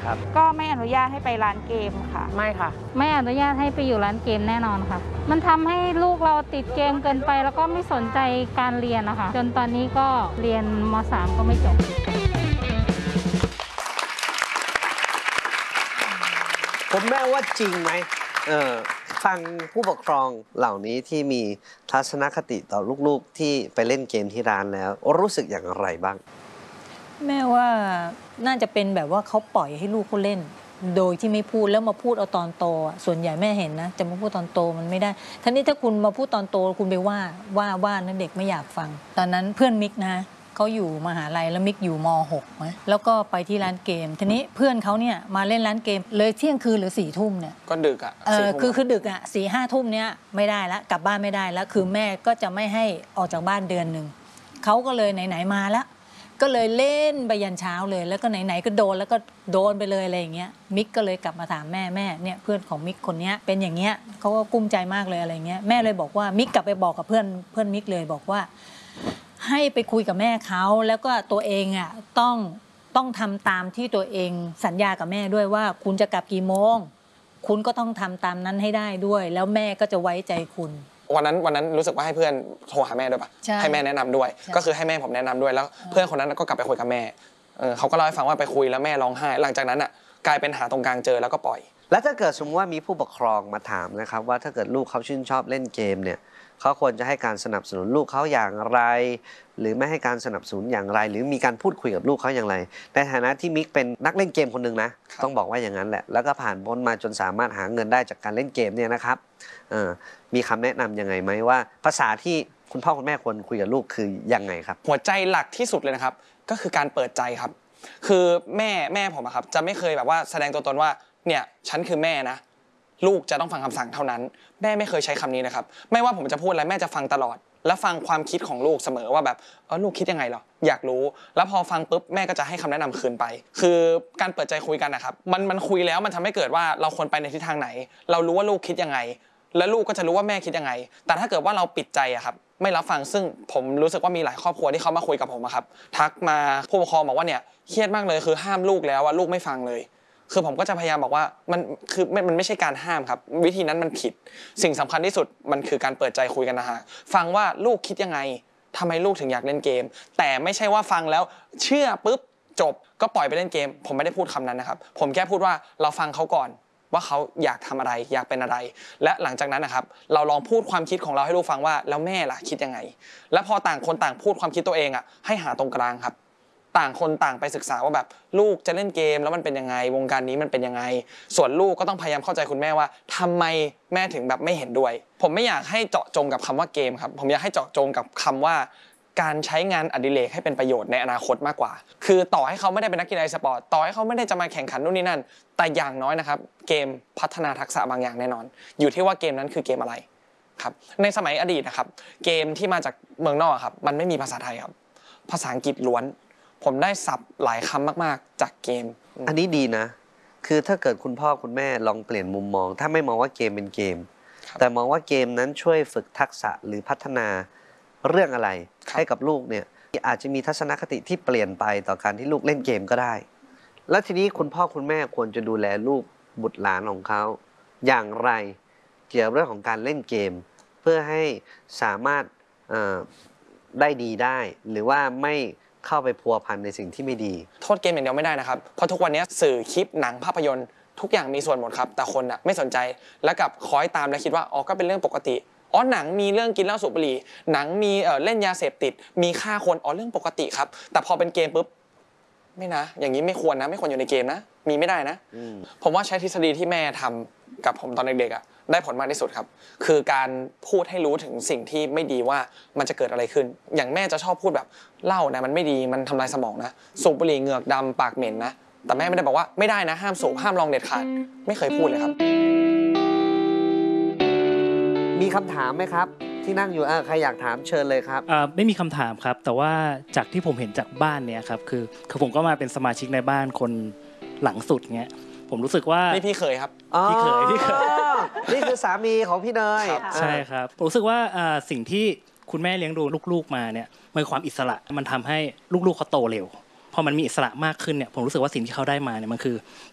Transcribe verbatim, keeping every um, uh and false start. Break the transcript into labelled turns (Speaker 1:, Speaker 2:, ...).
Speaker 1: ครับ
Speaker 2: ก็ไม่อนุญาตให้ไปร้านเกมค่ะ
Speaker 3: ไม่ค่ะ
Speaker 4: ไม่อนุญาตให้ไปอยู่ร้านเกมแน่นอนค่ะมันทำให้ลูกเราติดเกมเกินไปแล้วก็ไม่สนใจการเรียนนะคะจนตอนนี้ก็เรียนม สาม ก็ไม่จบ
Speaker 1: ผมแม่ว่าจริงไหมเออฟังผู้ปกครองเหล่านี้ที่มีทัศนคติต่อลูกๆที่ไปเล่นเกมที่ร้านแล้วรู้สึกอย่างไรบ้าง
Speaker 5: แม่ว่าน่าจะเป็นแบบว่าเขาปล่อยให้ลูกเขาเล่นโดยที่ไม่พูดแล้วมาพูดเอาตอนโตส่วนใหญ่แม่เห็นนะจะมาพูดตอนโตมันไม่ได้ทั้งนี้ถ้าคุณมาพูดตอนโตคุณไปว่าว่าว่านั้นเด็กไม่อยากฟังตอนนั้นเพื่อนมิกนะเขาอยู่มหาลัยแล้วมิกอยู่ม หกนะแล้วก็ไปที่ร้านเกมทีนี้เพื่อนเขาเนี่ยมาเล่นร้านเกมเลยเที่ยงคืนหรือสี่ทุ่มเนี่ย
Speaker 3: ก็ดึกอ่ะ
Speaker 5: เออคือคือดึกอ่ะสี่ห้าทุ่มเนี้ยไม่ได้แล้วกลับบ้านไม่ได้แล้วคือแม่ก็จะไม่ให้ออกจากบ้านเดือนหนึ่งเขาก็เลยไหนๆมาแล้วก็เลยเล่นไปยันเช้าเลยแล้วก็ไหนๆก็โดนแล้วก็โดนไปเลยอะไรอย่างเงี้ยมิกก็เลยกลับมาถามแม่แม่เนี่ยเพื่อนของมิกคนนี้เป็นอย่างเงี้ยเขาก็กุ้มใจมากเลยอะไรเงี้ยแม่เลยบอกว่ามิกกลับไปบอกกับเพื่อนเพื่อนมิกเลยบอกว่าให้ไปคุยกับแม่เขาแล้วก็ตัวเองอ่ะต้องต้องทำตามที่ตัวเองสัญญากับแม่ด้วยว่าคุณจะกลับกี่โมงคุณก็ต้องทำตามนั้นให้ได้ด้วยแล้วแม่ก็จะไว้ใจคุณ
Speaker 3: วันนั้นวันนั้นรู้สึกว่าให้เพื่อนโทรหาแม่ด้วยป่ะให้แม่แนะนำด้วยก็คือให้แม่ผมแนะนำด้วยแล้วเพื่อนคนนั้นก็กลับไปคุยกับแม่เออเขาก็เล่าให้ฟังว่าไปคุยแล้วแม่ร้องไห้หลังจากนั้นอ่ะกลายเป็นหาตรงกลางเจอแล้วก็ปล่อย
Speaker 1: แล้วถ้าเกิดสมมติว่ามีผู้ปกครองมาถามนะครับว่าถ้าเกิดลูกเขาชื่นชอบเล่นเกมเนี่ยเขาควรจะให้การสนับสนุนลูกเขาอย่างไรหรือไม่ให้การสนับสนุนอย่างไรหรือมีการพูดคุยกับลูกเขาอย่างไรในฐานะที่มิกเป็นนักเล่นเกมคนหนึ่งนะต้องบอกว่าอย่างนั้นแหละแล้วก็ผ่านพ้นมาจนสามารถหาเงินได้จากการเล่นเกมเนี่ยนะครับมีคำแนะนำยังไงไหมว่าภาษาที่คุณพ่อคุณแม่ควรคุยกับลูกคือยังไงครับ
Speaker 3: หัวใจหลักที่สุดเลยนะครับก็คือการเปิดใจครับคือแม่แม่ผมอะครับจะไม่เคยแบบว่าแสดงตัวตนว่าเนี่ยฉันคือแม่นะลูกจะต้องฟังคำสั่งเท่านั้นแม่ไม่เคยใช้คำนี้นะครับไม่ว่าผมจะพูดอะไรแม่จะฟังตลอดและฟังความคิดของลูกเสมอว่าแบบเออลูกคิดยังไงเหรออยากรู้แล้วพอฟังปุ๊บแม่ก็จะให้คำแนะนำคืนไปคือการเปิดใจคุยกันนะครับมันมันคุยแล้วมันทำให้เกิดว่าเราควรไปในทิศทางไหนเรารู้ว่าลูกคิดยังไงและลูกก็จะรู้ว่าแม่คิดยังไงแต่ถ้าเกิดว่าเราปิดใจอะครับไม่รับฟังซึ่งผมรู้สึกว่ามีหลายครอบครัวที่เขามาคุยกับผมอะครับทักมาผู้ปกครองบอกว่าเนี่ยเครียดมากเลยคือห้ามลูกแล้วว่าลูกไม่ฟังเลยคือผมก็จะพยายามบอกว่ามันคือมันไม่ใช่การห้ามครับวิธีนั้นมันผิดสิ่งสำคัญที่สุดมันคือการเปิดใจคุยกันนะฮะฟังว่าลูกคิดยังไงทำไมลูกถึงอยากเล่นเกมแต่ไม่ใช่ว่าฟังแล้วเชื่อปุ๊บจบก็ปล่อยไปเล่นเกมผมไม่ได้พูดคำนั้นนะครับผมแค่พูดว่าเราฟังเขาก่อนว่าเขาอยากทำอะไรอยากเป็นอะไรและหลังจากนั้นนะครับเราลองพูดความคิดของเราให้ลูกฟังว่าแล้วแม่ล่ะคิดยังไงและพอต่างคนต่างพูดความคิดตัวเองอ่ะให้หาตรงกลางครับต่างคนต่างไปศึกษาว่าแบบลูกจะเล่นเกมแล้วมันเป็นยังไงวงการนี้มันเป็นยังไงส่วนลูกก็ต้องพยายามเข้าใจคุณแม่ว่าทำไมแม่ถึงแบบไม่เห็นด้วยผมไม่อยากให้เจาะจงกับคำว่าเกมครับผมอยากให้เจาะจงกับคำว่าการใช้งานอดิเรกให้เป็นประโยชน์ในอนาคตมากกว่าคือต่อให้เขาไม่ได้เป็นนักกีฬาสปอร์ตต่อให้เขาไม่ได้จะมาแข่งขันนู่นนี่นั่นแต่อย่างน้อยนะครับเกมพัฒนาทักษะบางอย่างแน่นอนอยู่ที่ว่าเกมนั้นคือเกมอะไรครับในสมัยอดีตนะครับเกมที่มาจากเมืองนอกครับมันไม่มีภาษาไทยครับภาษาอังกฤษล้วนผมได้ศัพท์หลายคำมากๆจากเกม
Speaker 1: อันนี้ดีนะคือถ้าเกิดคุณพ่อคุณแม่ลองเปลี่ยนมุมมองถ้าไม่มองว่าเกมเป็นเกมแต่มองว่าเกมนั้นช่วยฝึกทักษะหรือพัฒนาเรื่องอะไรให้กับลูกเนี่ยอาจจะมีทัศนคติที่เปลี่ยนไปต่อการที่ลูกเล่นเกมก็ได้แล้วทีนี้คุณพ่อคุณแม่ควรจะดูแลลูกบุตรหลานของเขาอย่างไรเกี่ยวกับเรื่องของการเล่นเกมเพื่อให้สามารถได้ดีได้หรือว่าไม่เข้าไปพัวพันในสิ่งที่ไม่ดี
Speaker 3: โทษเกมอย่างเดียวไม่ได้นะครับเพราะทุกวันนี้สื่อคลิปหนังภาพยนตร์ทุกอย่างมีส่วนหมดครับแต่คนอ่ะไม่สนใจแล้วกับคอยตามและคิดว่าอ๋อก็เป็นเรื่องปกติอ๋อหนังมีเรื่องกินเหล้าสูบบุหรี่หนังมีเอ่อเล่นยาเสพติดมีฆ่าคนอ๋อเรื่องปกติครับแต่พอเป็นเกมปุ๊บไม่นะอย่างนี้ไม่ควรนะไม่ควรอยู่ในเกมนะมีไม่ได้นะผมว่าใช้ทฤษฎีที่แม่ทำกับผมตอนเด็กๆอ่ะได้ผลมากที่สุดครับคือการพูดให้รู้ถึงสิ่งที่ไม่ดีว่ามันจะเกิดอะไรขึ้นอย่างแม่จะชอบพูดแบบเหล้านะมันไม่ดีมันทำลายสมองนะสูบบุหรี่เหงือกดำปากเหม็นนะแต่แม่ไม่ได้บอกว่าไม่ได้นะห้ามสูบห้ามลองเด็ดขาดไม่เคยพูดเลยครับ
Speaker 1: มีคำถามไหมครับที่นั่งอยู่ใครอยากถามเชิญเลยครับ
Speaker 6: ไม่มีคำถามครับแต่ว่าจากที่ผมเห็นจากบ้านเนี่ยครับคือคือผมก็มาเป็นสมาชิกในบ้านคนหลังสุดเงี้ยผมรู้สึกว่า
Speaker 3: นี่พี่เคยครับ
Speaker 6: พี่เคยพี่เคย
Speaker 1: นี่คือสามีของพี่เนย
Speaker 6: ใช่ครับผมรู้สึกว่าสิ่งที่คุณแม่เลี้ยงดูลูกๆมาเนี่ยมันความอิสระมันทำให้ลูกๆเขาโตเร็วพอมันมีอิสระมากขึ้นเนี่ยผมรู้สึกว่าสิ่งที่เขาได้มาเนี่ยมันคือ